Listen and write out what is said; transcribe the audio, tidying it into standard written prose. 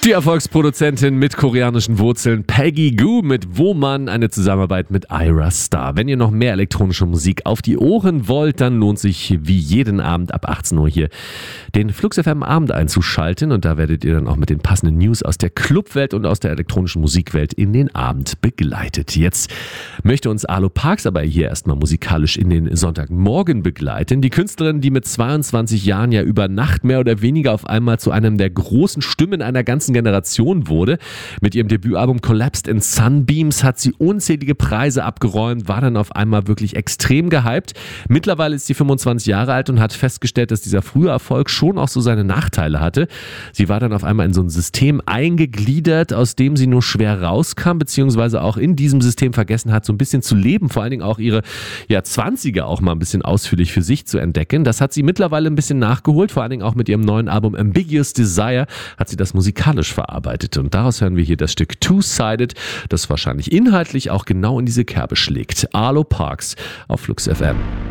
Die Erfolgsproduzentin mit koreanischen Wurzeln Peggy Gou mit Woman, eine Zusammenarbeit mit Ira Star. Wenn ihr noch mehr elektronische Musik auf die Ohren wollt, dann lohnt sich wie jeden Abend ab 18 Uhr hier den Flux FM Abend einzuschalten und da werdet ihr dann auch mit den passenden News aus der Clubwelt und aus der elektronischen Musikwelt in den Abend begleitet. Jetzt möchte uns Arlo Parks aber hier erstmal musikalisch in den Sonntagmorgen begleiten. Die Künstlerin, die mit 22 Jahren ja über Nacht mehr oder weniger auf einmal zu einem der großen Stimmen einer ganzen Generation wurde. Mit ihrem Debütalbum Collapsed in Sunbeams hat sie unzählige Preise abgeräumt, war dann auf einmal wirklich extrem gehypt. Mittlerweile ist sie 25 Jahre alt und hat festgestellt, dass dieser frühe Erfolg schon auch so seine Nachteile hatte. Sie war dann auf einmal in so ein System eingegliedert, aus dem sie nur schwer rauskam, beziehungsweise auch in diesem System vergessen hat, so ein bisschen zu leben, vor allen Dingen auch ihre 20er auch mal ein bisschen ausführlich für sich zu entdecken. Das hat sie mittlerweile ein bisschen nachgeholt, vor allen Dingen auch mit ihrem neuen Album Ambiguous Desire hat sie das musikalisch verarbeitet. Und daraus hören wir hier das Stück Two-Sided, das wahrscheinlich inhaltlich auch genau in diese Kerbe schlägt. Arlo Parks auf Flux FM.